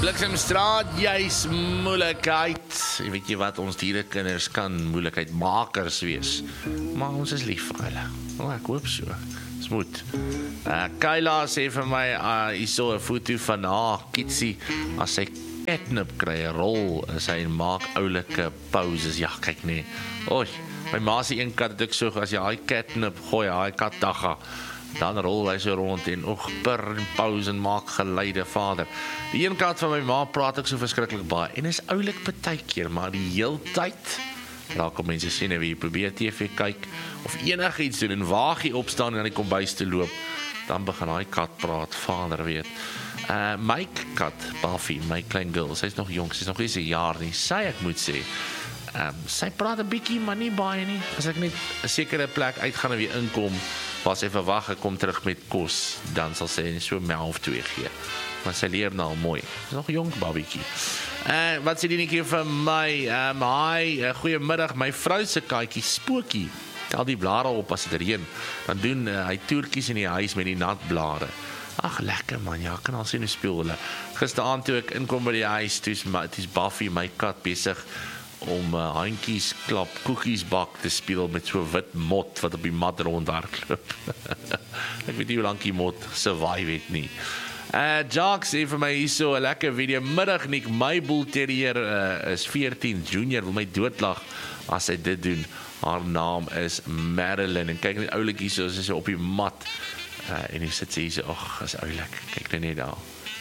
Bliksemstraat, jy's moeilikheid. Weet jy wat, ons dierekinders kan moeilikheidmakers wees. Maar ons is lief vir hulle. Ek hoop so. Dis moet. Kayla sê vir my, hier so 'n foto van haar kitsie, as sy catnip kry 'n rol, sy maak oulike poses. Ja, kyk nee. Oei, my ma se een kat het ek so, as jy daai catnip gooi, daai kat dagga, dan rol hy so rond en purr en pause en maak geluide, vader. Die een kant van my ma praat ek so verskriklik baie, en is oulik partykeer, maar die heeltyd raak op mense sien, wie jy probeer TV kyk, of enigiets doen, en waag jy opstaan en aan die kombuis te loop, dan begin hy kat praat, vader weet. My kat, Buffy, my klein girl, sy is nog jong, sy is nog nie 'n jaar nie, sy ek moet sê, sy praat 'n bietjie, maar nie baie nie. As ek net 'n sekere plek uitgaan en weer inkom, waar sy verwag ek kom terug met kos, dan sal sy so 'n mouth of 2 gee. Maar sy leer nou mooi. Sy is nog jong babietjie. Wat sê die netjie vir my? Hi, goeiemiddag, my vrou se katjie Spookie. Tel die blare op as dit reën. Dan doen hy toertjies in die huis met die nat blare. Ag, lekker man, ja, kan al sien hoe speel hulle. Gisteraand toe ek inkom by die huis, toe is Buffy, my kat, besig om handjies klap, koekies bak te speel met so wit mot wat op die mat rondhardloop. Ek weet nie hoe lank die mot survive het nie. Jacques sê vir my hier so 'n lekker video. Middag Nick, my bull terrier is 14 junior, wil my doodlag as hy dit doen. Haar naam is Madeline en kyk net oulik hier so, sy op die mat en hy sit hier so, ag, is oulik. Kyk net daar.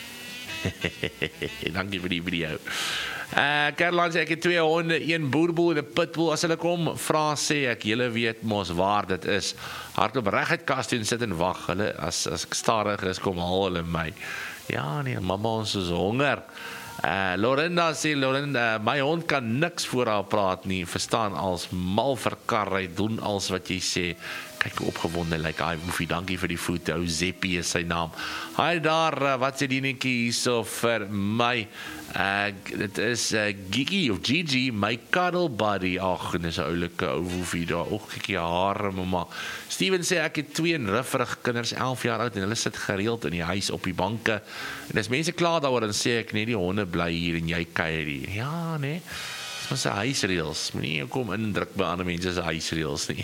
Dankie vir die video. Caroline sê ek het 2 honde, 1 boerboel en 'n pitbull. As hulle kom vra, sê ek, julle weet mos waar dit is. Hardloop reguit kas toe en sit en wag. Hulle as ek stadig is, kom haal hulle my. Ja nee, mamma, ons is honger. Lorinda sê, my hond kan niks voor haar praat nie, verstaan als mal verkar, hy doen als wat jy sê. Kyk hoe opgewonde lyk hy, Woefie, dankie vir die foto, Zeppie is sy naam. Hy daar, wat sê die netjie hierso vir my? Dit is Gigi of Gigi, my cuddle buddy. Ag, dis 'n oulike ou Woefie daar. Kyk die hare, mamma. Steven sê ek het 2 rifferige kinders, 11 jaar oud, en hulle sit gereeld in die huis op die banke. En as mense kla daaroor, dan sê ek nee, die honde bly hier en jy kuier hier. Ja, nee. Dis mos 'n huisreëls. Moenie kom indruk by ander mense se huisreëls nie.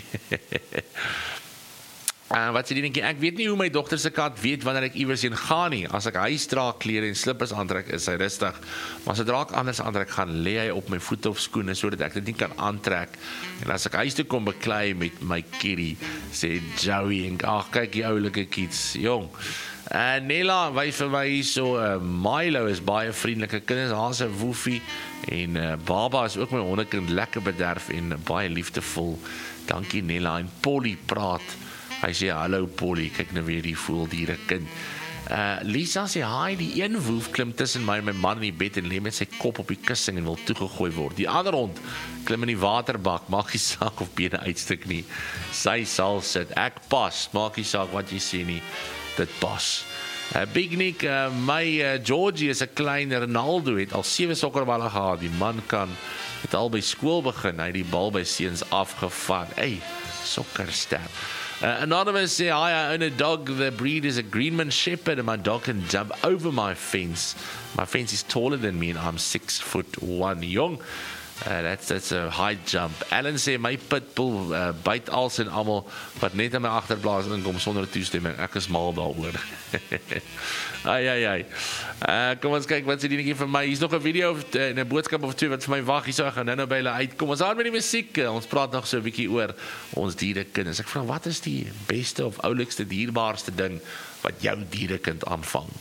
Wat sê die netjie? Ek weet nie hoe my dogter se kat weet wanneer ek iewers heen gaan nie. As ek huisdra, klere en slippers aantrek, is hy rustig. Maar sodra ek anders aantrek gaan, lê hy op my voete of skoene sodat ek dit nie kan aantrek. En as ek huis toe kom, beklei met my kitty, sê Joey en ag, kyk die oulike kids, jong. Nela wys vir my hier so, Milo is baie vriendelike kinders, haas 'n Woefie en Baba is ook my hondekind, lekker bederf en baie liefdevol. Dankie Nela. En Polly praat. Hy sê hallo Polly, kyk nou weer die voeldiere kind. Lisa sê hi, die een woef klim tussen my en my man in die bed en lê met sy kop op die kussing en wil toegegooi word. Die ander hond klim in die waterbak, maak nie saak of bene uitstik nie. Sy sal sit. Ek pas, maak nie saak wat jy sê nie. Dit pas. Big Nick, my Georgie is 'n klein Ronaldo, het al 7 sokkerballe gehad. Die man het al by skool begin, hy het die bal by seuns afgevat. Hey, sokkerster. Anonymous say, hi, I own a dog. The breed is a Greenman Shepherd, and my dog can jump over my fence. My fence is taller than me, and I'm 6'1". Young. That's a high jump. Alan sê, my pitbull byt als en almal wat net in my agterblaas inkom sonder toestemming. Ek is mal daaroor. Ai. Kom ons kyk wat sê die netjie vir my. Hier's nog 'n video en 'n boodskap of 2 wat vir my wag. Hierso ek gaan nou by hulle uitkom. Ons aan met die musiek. Ons praat nog so 'n bietjie oor ons dierekinders. Ek vra wat is die beste of oulikste dierbaarste ding wat jou dierekind aanvang?